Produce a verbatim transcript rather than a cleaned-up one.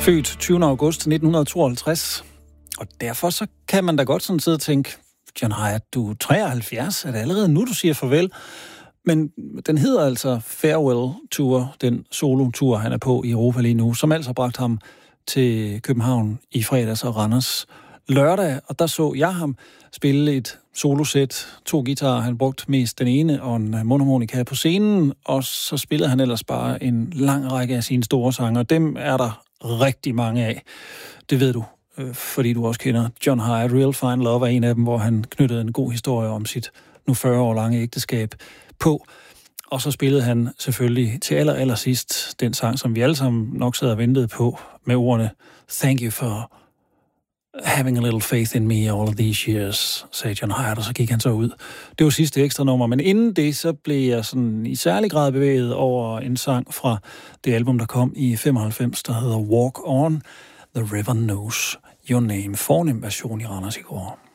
Født tyvende august nitten tooghalvtreds. Og derfor så kan man da godt sådan sidde og tænke, John Hiatt, du er treoghalvfjerds, er det allerede nu, du siger farvel? Men den hedder altså Farewell Tour, den solo-tour, han er på i Europa lige nu, som altså har bragt ham til København i fredags og Randers lørdag, og der så jeg ham spille et solosæt, to guitarer, han brugte mest den ene, og en mundharmonika på scenen, og så spillede han ellers bare en lang række af sine store sange, og dem er der rigtig mange af. Det ved du, fordi du også kender John Hiatt. Real Fine Love er en af dem, hvor han knyttede en god historie om sit nu fyrre år lange ægteskab på. Og så spillede han selvfølgelig til aller, aller sidst den sang, som vi alle sammen nok sad og ventede på, med ordene Thank you for having a little faith in me all of these years, sagde John Hiatt, og så gik han så ud. Det var sidste ekstra nummer, men inden det, så blev jeg sådan i særlig grad bevæget over en sang fra det album, der kom i femoghalvfems, der hedder Walk On, The River Knows Your Name. Fornem version i Randers i går.